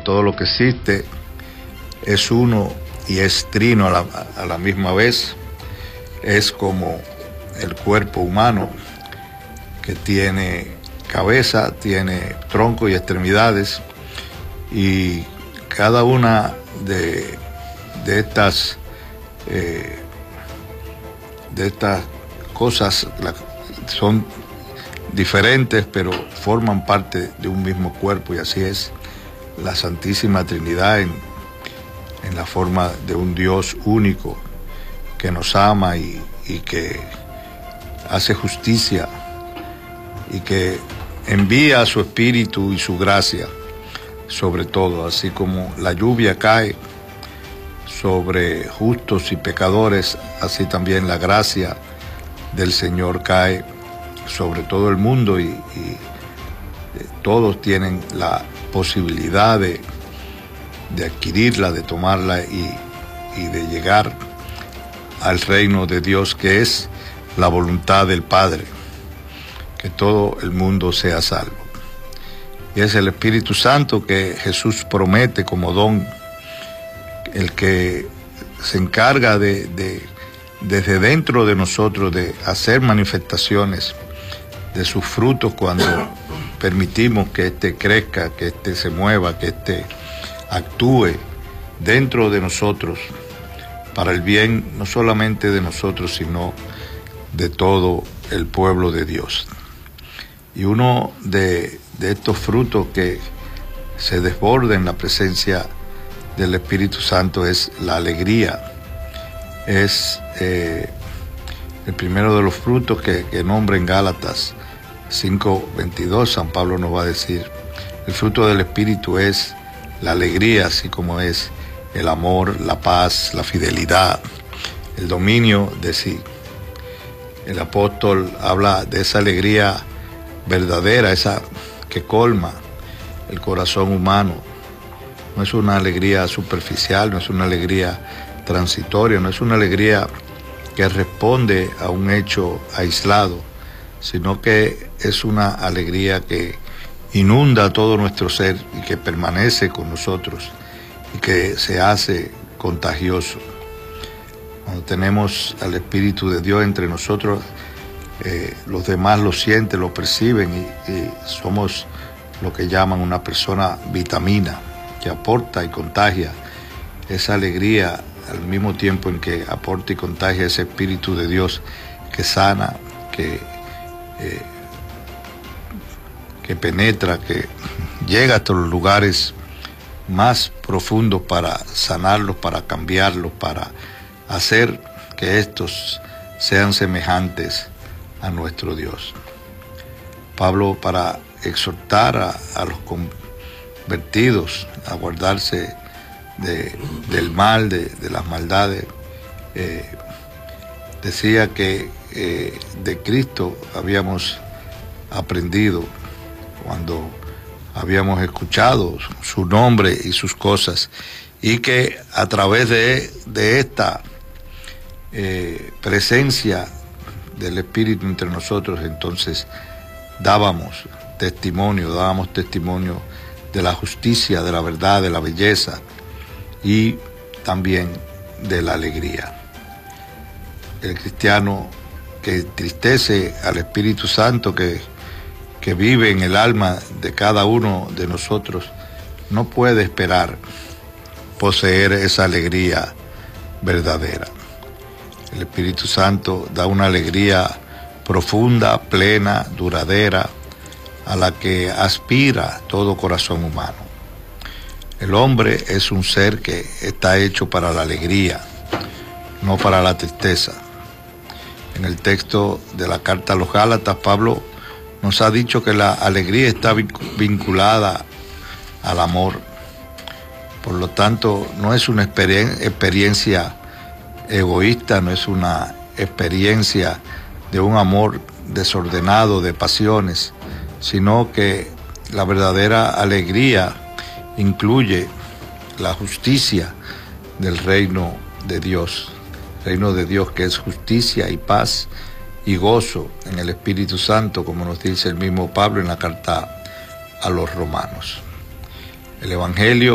todo lo que existe es uno y es trino a la misma vez. Es como el cuerpo humano, que tiene cabeza, tiene tronco y extremidades, y cada una de estas cosas son diferentes, pero forman parte de un mismo cuerpo, y así es la Santísima Trinidad en la forma de un Dios único que nos ama y que hace justicia y que envía a su Espíritu y su gracia sobre todo, así como la lluvia cae sobre justos y pecadores, así también la gracia del Señor cae sobre todo el mundo y todos tienen la posibilidad de adquirirla, de tomarla y de llegar al reino de Dios, que es la voluntad del Padre, que todo el mundo sea salvo. Y es el Espíritu Santo que Jesús promete como don, el que se encarga desde dentro de nosotros de hacer manifestaciones de sus frutos cuando permitimos que éste crezca, que éste se mueva, que éste actúe dentro de nosotros para el bien no solamente de nosotros, sino de todo el pueblo de Dios. Y uno de estos frutos que se desborda en la presencia del Espíritu Santo es la alegría. Es el primero de los frutos que nombra en Gálatas 5:22, San Pablo nos va a decir, el fruto del Espíritu es la alegría, así como es el amor, la paz, la fidelidad, el dominio de sí. El apóstol habla de esa alegría verdadera, esa que colma el corazón humano. No es una alegría superficial, no es una alegría transitoria, no es una alegría que responde a un hecho aislado, sino que es una alegría que inunda todo nuestro ser y que permanece con nosotros y que se hace contagioso. Cuando tenemos al Espíritu de Dios entre nosotros, los demás lo sienten, lo perciben y somos lo que llaman una persona vitamina, que aporta y contagia esa alegría al mismo tiempo en que aporta y contagia ese Espíritu de Dios que sana, que penetra, que llega hasta los lugares más profundos para sanarlos, para cambiarlos, para hacer que estos sean semejantes a nuestro Dios. Pablo, para exhortar a los convertidos a guardarse del mal, de las maldades, decía que de Cristo habíamos aprendido cuando habíamos escuchado su nombre y sus cosas, y que a través de esta presencia del Espíritu entre nosotros, entonces dábamos testimonio de la justicia, de la verdad, de la belleza y también de la alegría. El cristiano que entristece al Espíritu Santo que vive en el alma de cada uno de nosotros, no puede esperar poseer esa alegría verdadera. El Espíritu Santo da una alegría profunda, plena, duradera, a la que aspira todo corazón humano. El hombre es un ser que está hecho para la alegría, no para la tristeza. En el texto de la carta a los Gálatas, Pablo nos ha dicho que la alegría está vinculada al amor. Por lo tanto, no es una experiencia egoísta, no es una experiencia de un amor desordenado, de pasiones, sino que la verdadera alegría incluye la justicia del reino de Dios. Reino de Dios que es justicia y paz y gozo en el Espíritu Santo, como nos dice el mismo Pablo en la carta a los Romanos. El Evangelio